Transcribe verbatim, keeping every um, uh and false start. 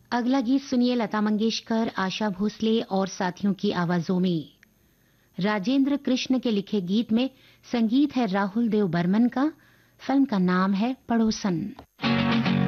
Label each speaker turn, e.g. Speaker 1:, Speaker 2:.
Speaker 1: अगला गीत सुनिए लता मंगेशकर, आशा भोसले और साथियों की आवाजों में। राजेंद्र कृष्ण के लिखे गीत में संगीत है राहुल देव बर्मन का। फिल्म का नाम है पड़ोसन।